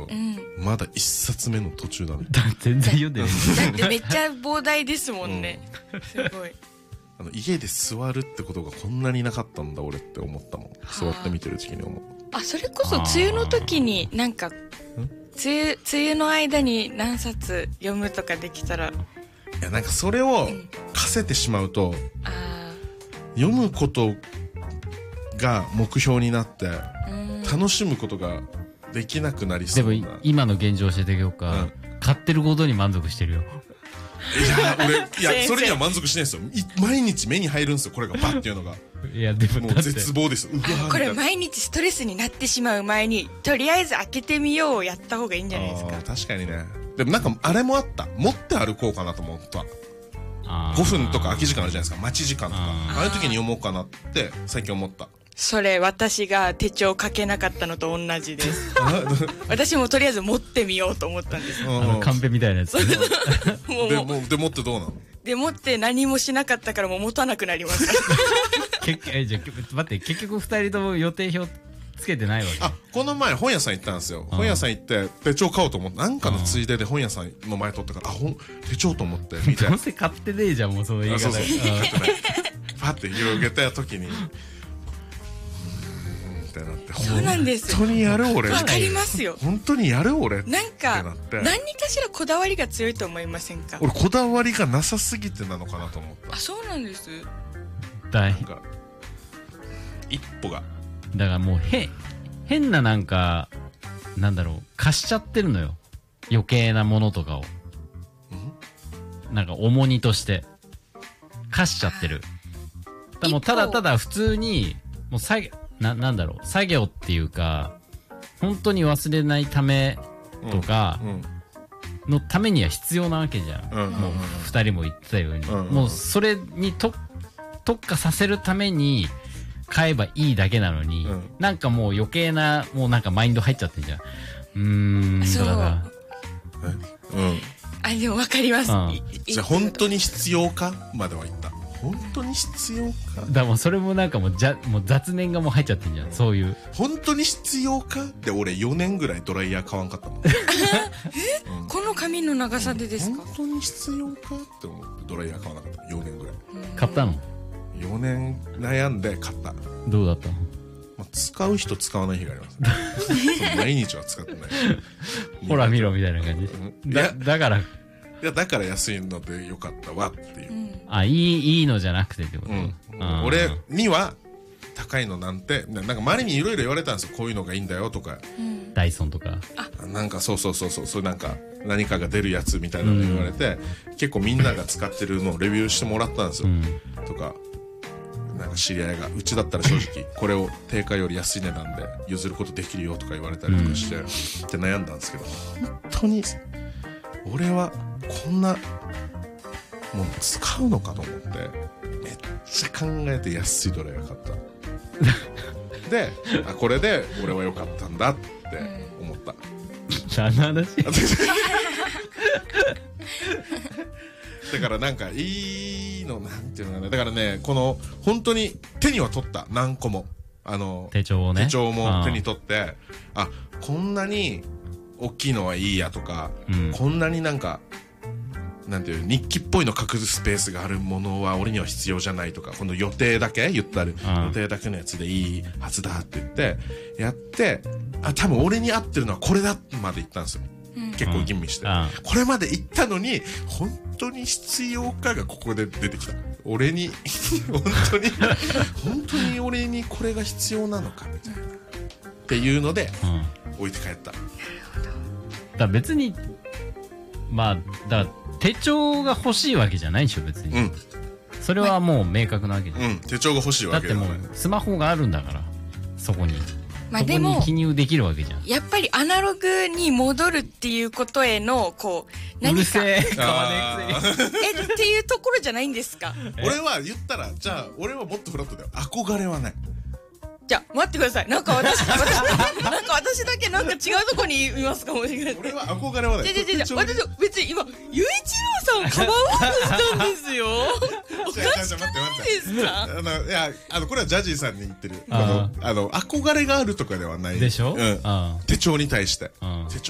まだ一冊目の途中だね。 全然読んでない。 だってめっちゃ膨大ですもんね。すごい。 家で座るってことがこんなになかったんだ俺って思ったもん。座って見てる時期に思う。 あ、それこそ梅雨の時になんか梅雨の間に何冊読むとかできたら。 いやなんかそれを課せてしまうと、読むことが目標になって楽しむことができなくなりそうな。 でも今の現状教えてあげようか。買ってることに満足してるよ。 いやそれには満足しないですよ。毎日目に入るんですよこれがバッっていうのが。 いやでももう絶望です。 これ毎日ストレスになってしまう前にとりあえず開けてみようをやった方がいいんじゃないですか。 確かにね。でもなんかあれもあった。持って歩こうかなと思った。5分とか空き時間あるじゃないですか。待ち時間とか。ああいう時に読もうかなって最近思った。 それ私が手帳書けなかったのと同じです。私もとりあえず持ってみようと思ったんです。 カンペみたいなやつ。 で持ってどうなの？ で持って何もしなかったからもう持たなくなりました。 じゃあ待って結局2人とも予定表つけてないわけ。 この前本屋さん行ったんですよ。本屋さん行って手帳買おうと思ってなんかのついでで本屋さんの前通ったから手帳と思って見て。 どうせ買ってねえじゃんもうその言い方。 パッて広げた時に。ってなってそうなんですよ。 本当にやる俺。 わかりますよ。 本当にやる俺。 なんか何かしらこだわりが強いと思いませんか？ 俺こだわりがなさすぎてなのかなと思った。 そうなんです。 なんか一歩が。 だからもう変ななんかなんだろう貸しちゃってるのよ。余計なものとかを。なんか重荷として貸しちゃってる。もうただただ普通にもうなんだろう作業っていうか本当に忘れないためとかのためには必要なわけじゃん。もう2人も言ってたように、もうそれに特化させるために買えばいいだけなのに、なんかもう余計なもうなんかマインド入っちゃってんじゃん。 そう。 だからでもわかります。 じゃあ本当に必要かまでは言った。本当に必要か。 だからもうそれもなんかもう雑念がもう入っちゃってんじゃん。そういう本当に必要かって俺4年ぐらいドライヤー買わんかったもん。 この髪の長さでですか？ 本当に必要かって思ってドライヤー買わなかった4年ぐらい。 買ったの ？4年悩んで買った。 どうだったの？ 使う人使わない日があります。毎日は使ってない。 ほら見ろみたいな感じ。 だから安いのでよかったわっていう。 いいのじゃなくてってこと？ 俺には高いのなんてなんか周りにいろいろ言われたんですよ。こういうのがいいんだよとか。 ダイソンとか。 なんかそうなんか何かが出るやつみたいなの言われて、結構みんなが使ってるのをレビューしてもらったんですよ。とか。なんか知り合いがうちだったら正直これを定価より安い値段で譲ることできるよとか言われたりとかして、って悩んだんですけど、本当に俺はこんなもう使うのかと思ってめっちゃ考えて安いドライヤー買ったでこれで俺は良かったんだって思った。 何の話？ だからなんかいいのなんていうのかな。だからねこの本当に手には取った何個も手帳をね。 手帳も手に取ってこんなに大きいのはいいやとか、こんなになんかなんていう日記っぽいの書くスペースがあるものは俺には必要じゃないとか、この予定だけ言ったり予定だけのやつでいいはずだって言ってやって多分俺に合ってるのはこれだまで言ったんですよ。結構吟味して、これまで言ったのに本当に必要かがここで出てきた。俺に本当に俺にこれが必要なのかみたいなっていうので、置いて帰った。 だ別にだ手帳が欲しいわけじゃないでしょ別に。それはもう明確なわけじゃん。 手帳が欲しいわけだってもうスマホがあるんだからそこに。でも記入できるわけじゃん。 やっぱりアナログに戻るっていうことへの何かうるせえ買わねえくせにっていうところじゃないんですか？ 俺は言ったらじゃあ俺はもっとフラットだよ。憧れはない。 じゃあ待ってください。なんか私だけなんか違うとこにいますかもしれない。 俺は憧れはない。 私別に今雄一郎さんかばおうとしたんですよ。おかしくないですか？ いやこれはジャジーさんに言ってる。憧れがあるとかではないでしょ。 手帳に対して。